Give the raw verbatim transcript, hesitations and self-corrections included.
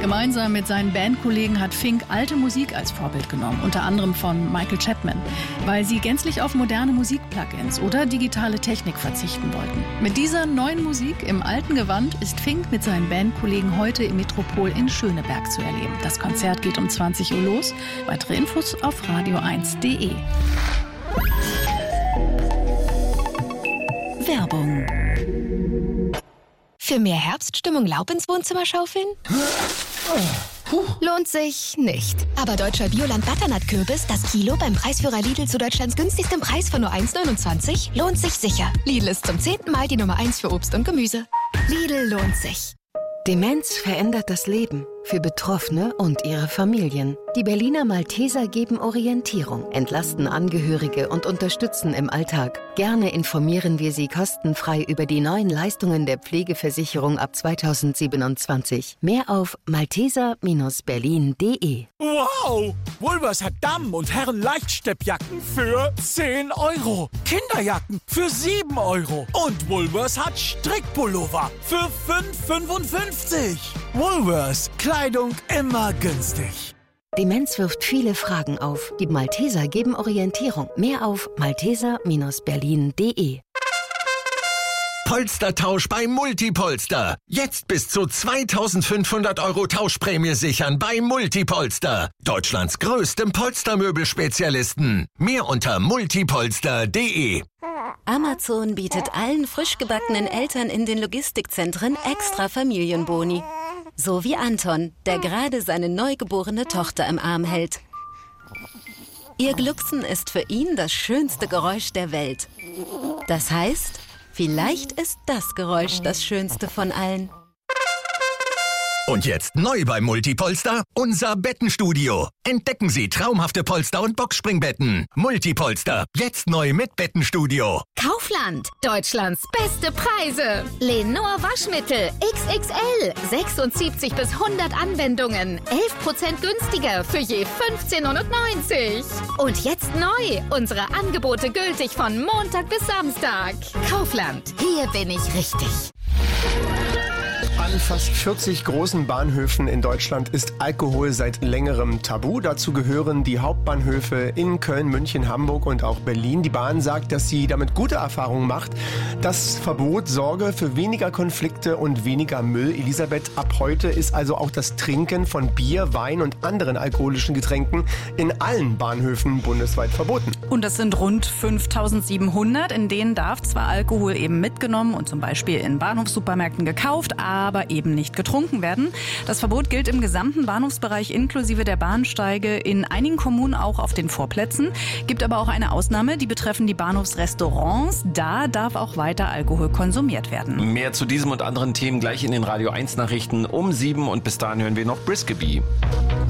Gemeinsam mit seinen Bandkollegen hat Fink alte Musik als Vorbild genommen, unter anderem von Michael Chapman, weil sie gänzlich auf moderne Musik-Plugins oder digitale Technik verzichten wollten. Mit dieser neuen Musik im alten Gewand ist Fink mit seinen Bandkollegen heute im Metropol in Schöneberg zu erleben. Das Konzert geht um zwanzig Uhr los. Weitere Infos auf radio eins punkt de. Werbung. Für mehr Herbststimmung Laub ins Wohnzimmer schaufeln? Puh. Lohnt sich nicht. Aber deutscher Bioland Butternut-Kürbis, das Kilo beim Preisführer Lidl zu Deutschlands günstigstem Preis von nur eins neunundzwanzig, lohnt sich sicher. Lidl ist zum zehnten Mal die Nummer eins für Obst und Gemüse. Lidl lohnt sich. Demenz verändert das Leben für Betroffene und ihre Familien. Die Berliner Malteser geben Orientierung, entlasten Angehörige und unterstützen im Alltag. Gerne informieren wir Sie kostenfrei über die neuen Leistungen der Pflegeversicherung ab zweitausendsiebenundzwanzig. Mehr auf malteser Bindestrich berlin punkt de. Wow! Woolworths hat Damen- und Herren-Leichtsteppjacken für zehn Euro. Kinderjacken für sieben Euro. Und Woolworths hat Strickpullover für fünf fünfundfünfzig. Woolworths. Kleidung immer günstig. Demenz wirft viele Fragen auf. Die Malteser geben Orientierung. Mehr auf malteser Bindestrich berlin punkt de. Polstertausch bei Multipolster. Jetzt bis zu zweitausendfünfhundert Euro Tauschprämie sichern bei Multipolster. Deutschlands größtem Polstermöbelspezialisten. Mehr unter multipolster punkt de. Amazon bietet allen frisch gebackenen Eltern in den Logistikzentren extra Familienboni. So wie Anton, der gerade seine neugeborene Tochter im Arm hält. Ihr Glucksen ist für ihn das schönste Geräusch der Welt. Das heißt, vielleicht ist das Geräusch das schönste von allen. Und jetzt neu bei Multipolster, unser Bettenstudio. Entdecken Sie traumhafte Polster- und Boxspringbetten. Multipolster, jetzt neu mit Bettenstudio. Kaufland, Deutschlands beste Preise. Lenor Waschmittel X X L, sechsundsiebzig bis hundert Anwendungen, elf Prozent günstiger für je fünfzehn neunundneunzig. Und jetzt neu, unsere Angebote gültig von Montag bis Samstag. Kaufland, hier bin ich richtig. An fast vierzig großen Bahnhöfen in Deutschland ist Alkohol seit längerem tabu. Dazu gehören die Hauptbahnhöfe in Köln, München, Hamburg und auch Berlin. Die Bahn sagt, dass sie damit gute Erfahrungen macht. Das Verbot sorge für weniger Konflikte und weniger Müll. Elisabeth, ab heute ist also auch das Trinken von Bier, Wein und anderen alkoholischen Getränken in allen Bahnhöfen bundesweit verboten. Und das sind rund fünftausendsiebenhundert. In denen darf zwar Alkohol eben mitgenommen und zum Beispiel in Bahnhofssupermärkten gekauft, aber eben nicht getrunken werden. Das Verbot gilt im gesamten Bahnhofsbereich inklusive der Bahnsteige, in einigen Kommunen auch auf den Vorplätzen. Gibt aber auch eine Ausnahme, die betreffen die Bahnhofsrestaurants. Da darf auch weiter Alkohol konsumiert werden. Mehr zu diesem und anderen Themen gleich in den Radio eins Nachrichten um sieben und bis dahin hören wir noch Brisky.